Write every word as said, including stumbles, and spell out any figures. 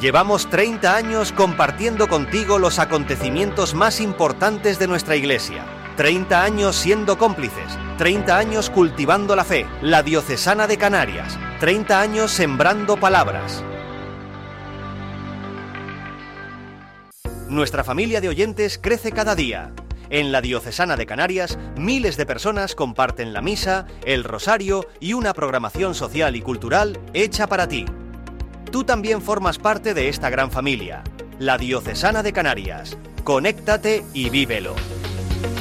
Llevamos treinta años compartiendo contigo los acontecimientos más importantes de nuestra Iglesia. treinta años siendo cómplices, treinta años cultivando la fe, la Diocesana de Canarias, treinta años sembrando palabras. Nuestra familia de oyentes crece cada día. En la Diocesana de Canarias, miles de personas comparten la misa, el rosario y una programación social y cultural hecha para ti. Tú también formas parte de esta gran familia, la Diocesana de Canarias. Conéctate y vívelo.